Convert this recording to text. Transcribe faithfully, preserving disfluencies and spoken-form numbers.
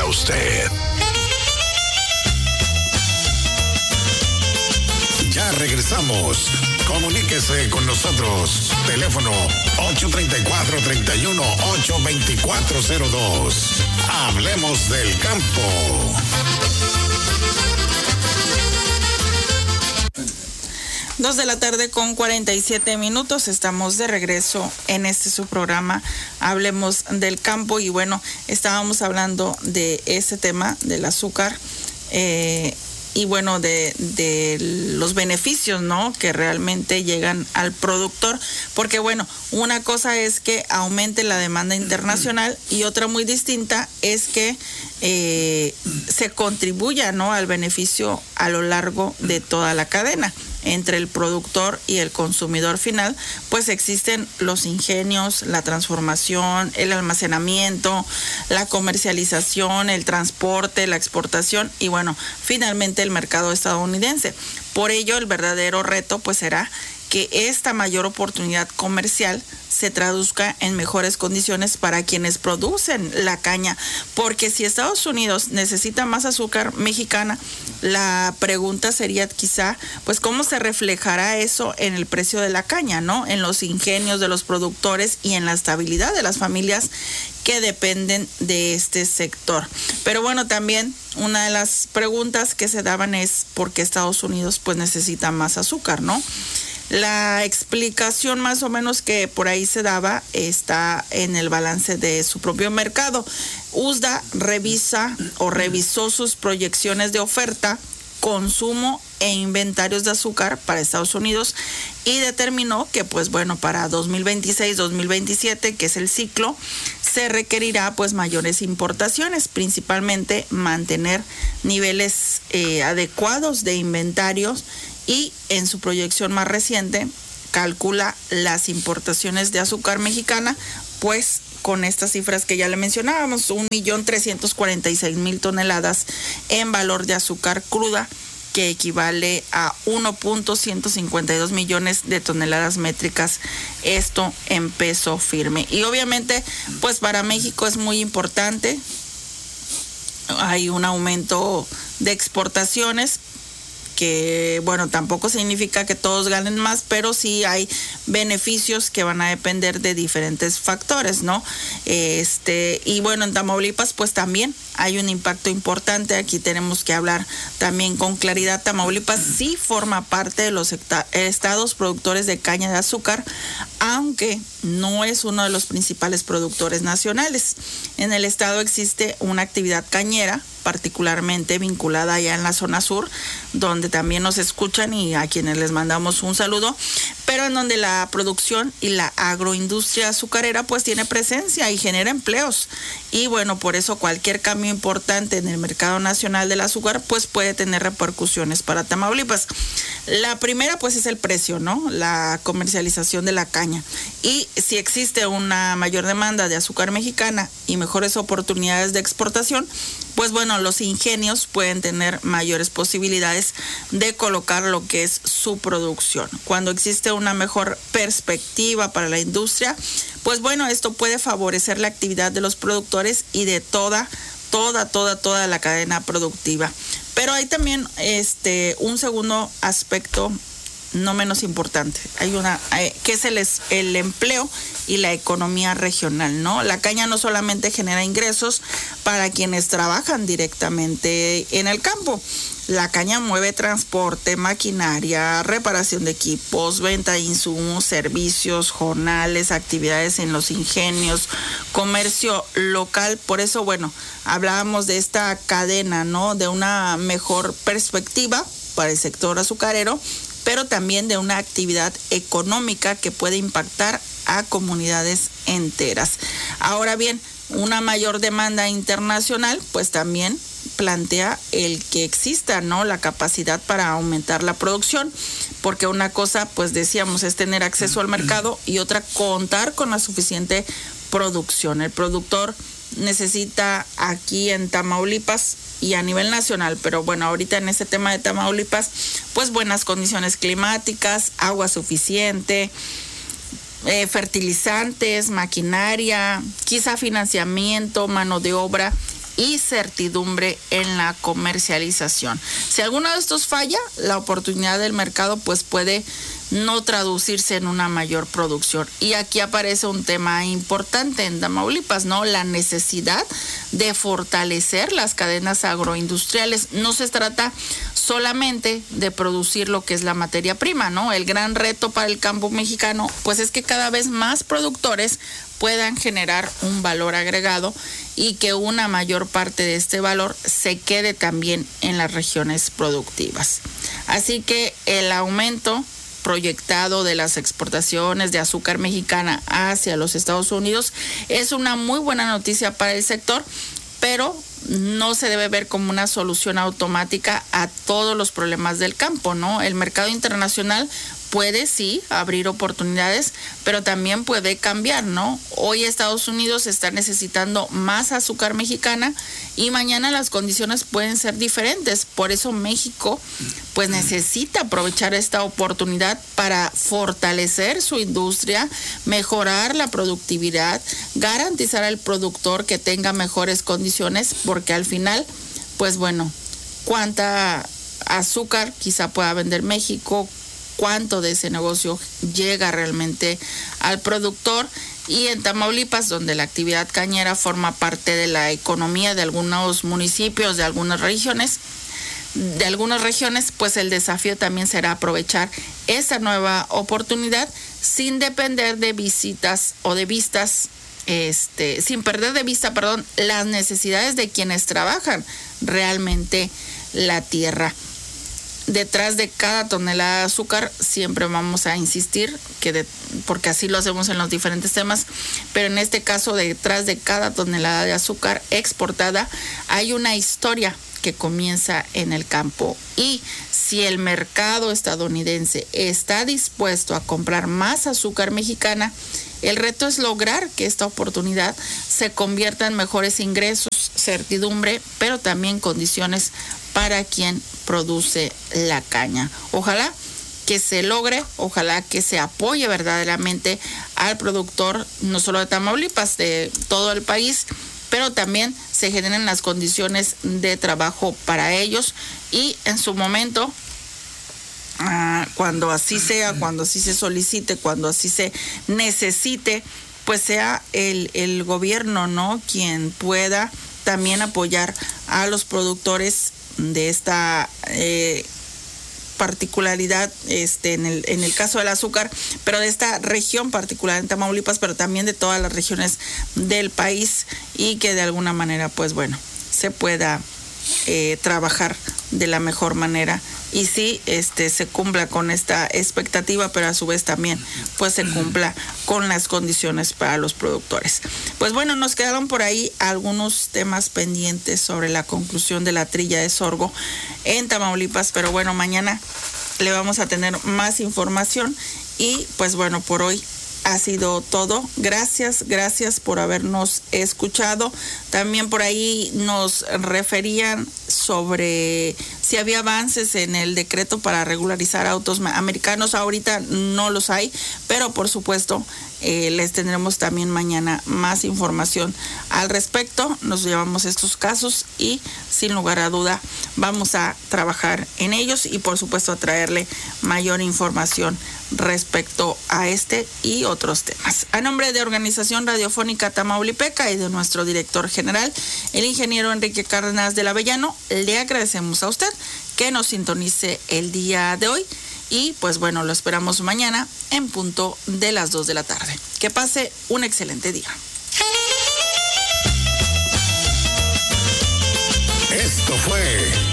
usted. Ya regresamos. Comuníquese con nosotros. Teléfono ocho tres cuatro, tres uno ocho, dos cuatro cero dos. Hablemos del campo. Dos de la tarde con cuarenta y siete minutos. Estamos de regreso en este su programa Hablemos del Campo. Y bueno, estábamos hablando de ese tema del azúcar. Eh, y bueno, de, de los beneficios, ¿no?, que realmente llegan al productor, porque bueno, una cosa es que aumente la demanda internacional y otra muy distinta es que eh, se contribuya, ¿no?, al beneficio a lo largo de toda la cadena. Entre el productor y el consumidor final, pues existen los ingenios, la transformación, el almacenamiento, la comercialización, el transporte, la exportación y bueno, finalmente el mercado estadounidense. Por ello, el verdadero reto pues será que esta mayor oportunidad comercial se traduzca en mejores condiciones para quienes producen la caña, porque si Estados Unidos necesita más azúcar mexicana, la pregunta sería quizá, pues cómo se reflejará eso en el precio de la caña, ¿no?, en los ingenios de los productores y en la estabilidad de las familias que dependen de este sector. Pero bueno, también una de las preguntas que se daban es por qué Estados Unidos pues necesita más azúcar, ¿no? La explicación más o menos que por ahí se daba está en el balance de su propio mercado. U S D A revisa o revisó sus proyecciones de oferta, consumo e inventarios de azúcar para Estados Unidos y determinó que pues bueno, para dos mil veintiséis dos mil veintisiete, que es el ciclo, se requerirá pues mayores importaciones, principalmente mantener niveles eh, adecuados de inventarios. Y en su proyección más reciente calcula las importaciones de azúcar mexicana, pues con estas cifras que ya le mencionábamos, un millón trescientos cuarenta y seis mil toneladas en valor de azúcar cruda, que equivale a uno punto ciento cincuenta y dos millones de toneladas métricas, esto en peso firme. Y obviamente, pues para México es muy importante, hay un aumento de exportaciones, que bueno, tampoco significa que todos ganen más, pero sí hay beneficios que van a depender de diferentes factores, ¿no? Este, y bueno, en Tamaulipas pues también hay un impacto importante. Aquí tenemos que hablar también con claridad. Tamaulipas sí forma parte de los estados productores de caña de azúcar, aunque no es uno de los principales productores nacionales. En el estado existe una actividad cañera, particularmente vinculada allá en la zona sur, donde también nos escuchan y a quienes les mandamos un saludo, pero en donde la producción y la agroindustria azucarera pues tiene presencia y genera empleos. Y bueno, por eso cualquier cambio importante en el mercado nacional del azúcar pues puede tener repercusiones para Tamaulipas. La primera pues es el precio, ¿no?, la comercialización de la caña. Y si existe una mayor demanda de azúcar mexicana y mejores oportunidades de exportación, pues bueno, los ingenios pueden tener mayores posibilidades de colocar lo que es su producción. Cuando existe una mejor perspectiva para la industria, pues bueno, esto puede favorecer la actividad de los productores y de toda, toda, toda, toda la cadena productiva. Pero hay también este un segundo aspecto no menos importante. Hay una eh, que es el, el empleo y la economía regional, ¿no? La caña no solamente genera ingresos para quienes trabajan directamente en el campo. La caña mueve transporte, maquinaria, reparación de equipos, venta de insumos, servicios, jornales, actividades en los ingenios, comercio local. Por eso, bueno, hablábamos de esta cadena, ¿no?, de una mejor perspectiva para el sector azucarero, pero también de una actividad económica que puede impactar a comunidades enteras. Ahora bien, una mayor demanda internacional, pues también plantea el que exista, ¿no?, la capacidad para aumentar la producción, porque una cosa, pues decíamos, es tener acceso al mercado y otra, contar con la suficiente producción. El productor necesita aquí en Tamaulipas y a nivel nacional, pero bueno, ahorita en este tema de Tamaulipas, pues buenas condiciones climáticas, agua suficiente, eh, fertilizantes, maquinaria, quizá financiamiento, mano de obra y certidumbre en la comercialización. Si alguno de estos falla, la oportunidad del mercado pues puede no traducirse en una mayor producción. Y aquí aparece un tema importante en Tamaulipas, ¿no? La necesidad de fortalecer las cadenas agroindustriales. No se trata solamente de producir lo que es la materia prima, ¿no? El gran reto para el campo mexicano, pues es que cada vez más productores puedan generar un valor agregado y que una mayor parte de este valor se quede también en las regiones productivas. Así que el aumento proyectado de las exportaciones de azúcar mexicana hacia los Estados Unidos es una muy buena noticia para el sector, pero no se debe ver como una solución automática a todos los problemas del campo, ¿no? El mercado internacional puede sí abrir oportunidades, pero también puede cambiar, ¿no? Hoy Estados Unidos está necesitando más azúcar mexicana y mañana las condiciones pueden ser diferentes. Por eso México pues necesita aprovechar esta oportunidad para fortalecer su industria, mejorar la productividad, garantizar al productor que tenga mejores condiciones, porque al final, pues bueno, cuánta azúcar quizá pueda vender México, cuánto de ese negocio llega realmente al productor. Y en Tamaulipas, donde la actividad cañera forma parte de la economía de algunos municipios, de algunas regiones, de algunas regiones, pues el desafío también será aprovechar esta nueva oportunidad sin depender de visitas o de vistas, este, sin perder de vista, perdón, las necesidades de quienes trabajan realmente la tierra. Detrás de cada tonelada de azúcar siempre vamos a insistir, que de, porque así lo hacemos en los diferentes temas, pero en este caso detrás de cada tonelada de azúcar exportada hay una historia que comienza en el campo. Y si el mercado estadounidense está dispuesto a comprar más azúcar mexicana, el reto es lograr que esta oportunidad se convierta en mejores ingresos, certidumbre, pero también condiciones para quien produce la caña. Ojalá que se logre, ojalá que se apoye verdaderamente al productor, no solo de Tamaulipas, de todo el país, pero también se generen las condiciones de trabajo para ellos y en su momento, ah, cuando así sea, cuando así se solicite, cuando así se necesite, pues sea el, el gobierno, ¿no?, quien pueda también apoyar a los productores de esta eh, particularidad este en el en el caso del azúcar, pero de esta región particular en Tamaulipas, pero también de todas las regiones del país, y que de alguna manera pues bueno se pueda eh, trabajar de la mejor manera y sí este se cumpla con esta expectativa, pero a su vez también pues se cumpla con las condiciones para los productores. Pues bueno, nos quedaron por ahí algunos temas pendientes sobre la conclusión de la trilla de sorgo en Tamaulipas, pero bueno, mañana le vamos a tener más información y pues bueno, por hoy ha sido todo. Gracias, gracias por habernos escuchado. También por ahí nos referían sobre si había avances en el decreto para regularizar autos americanos. Ahorita no los hay, pero por supuesto eh, les tendremos también mañana más información al respecto. Nos llevamos estos casos y sin lugar a duda vamos a trabajar en ellos y por supuesto a traerle mayor información respecto a este y otros temas. A nombre de Organización Radiofónica Tamaulipeca y de nuestro director general, el ingeniero Enrique Cárdenas del Avellano, le agradecemos a usted que nos sintonice el día de hoy y pues bueno, lo esperamos mañana en punto de las dos de la tarde. Que pase un excelente día. Esto fue